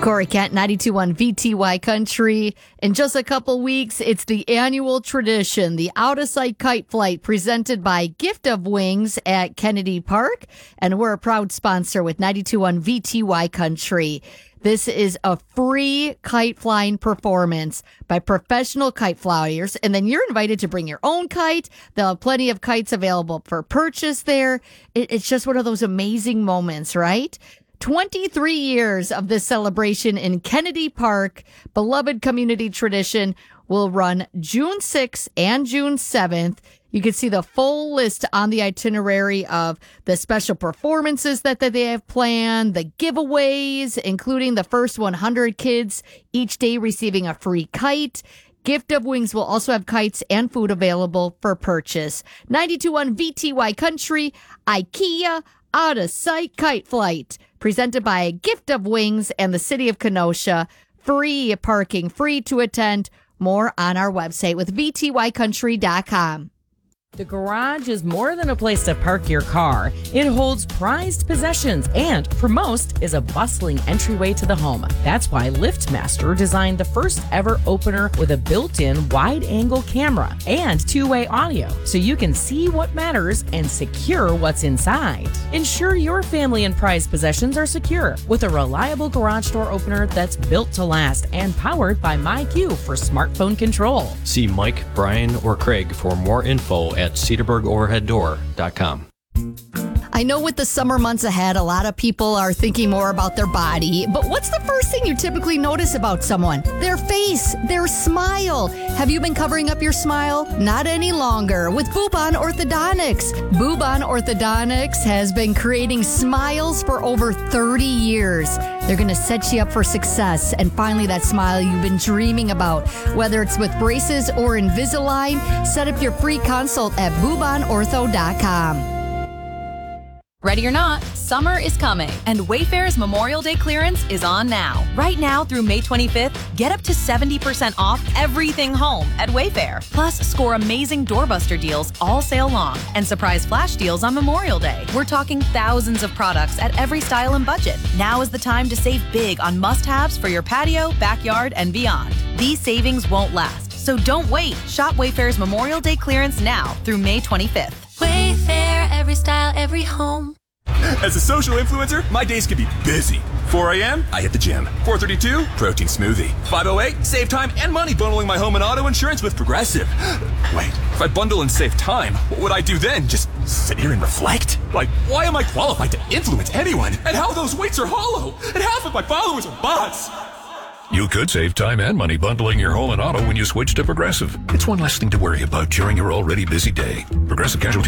Corey Kent, 92.1 VTY Country. In just a couple weeks, it's the annual tradition, the out-of-sight kite flight presented by Gift of Wings at Kennedy Park. And we're a proud sponsor with 92.1 VTY Country. This is a free kite flying performance by professional kite flyers. And then you're invited to bring your own kite. They'll have plenty of kites available for purchase there. It's just one of those amazing moments, right? 23 years of this celebration in Kennedy Park, beloved community tradition, will run June 6th and June 7th. You can see the full list on the itinerary of the special performances that they have planned, the giveaways, including the first 100 kids each day receiving a free kite. Gift of Wings will also have kites and food available for purchase. 92.1 VTY Country, IKEA, out-of-sight kite flight. Presented by Gift of Wings and the City of Kenosha. Free parking, free to attend. More on our website with VTYcountry.com. The garage is more than a place to park your car. It holds prized possessions and, for most, is a bustling entryway to the home. That's why LiftMaster designed the first ever opener with a built-in wide-angle camera and two-way audio, so you can see what matters and secure what's inside. Ensure your family and prized possessions are secure with a reliable garage door opener that's built to last and powered by MyQ for smartphone control. See Mike, Brian, or Craig for more info at cedarburgoverheadddoor.com. I know with the summer months ahead, a lot of people are thinking more about their body, but what's the first thing you typically notice about someone? Their face, their smile. Have you been covering up your smile? Not any longer with Bubon Orthodontics. Bubon Orthodontics has been creating smiles for over 30 years. They're going to set you up for success and finally that smile you've been dreaming about. Whether it's with braces or Invisalign, set up your free consult at bubonortho.com. Ready or not, summer is coming, and Wayfair's Memorial Day clearance is on now. Right now through May 25th, get up to 70% off everything home at Wayfair. Plus, score amazing doorbuster deals all sale long and surprise flash deals on Memorial Day. We're talking thousands of products at every style and budget. Now is the time to save big on must-haves for your patio, backyard, and beyond. These savings won't last, so don't wait. Shop Wayfair's Memorial Day clearance now through May 25th. Wayfair, every style, every home. As a social influencer, my days can be busy. 4 a.m., I hit the gym. 4:32, protein smoothie. 5:08, save time and money bundling my home and auto insurance with Progressive. Wait, if I bundle and save time, what would I do then? Just sit here and reflect? Like, why am I qualified to influence anyone? And how those weights are hollow? And half of my followers are bots. You could save time and money bundling your home and auto when you switch to Progressive. It's one less thing to worry about during your already busy day. Progressive Casualty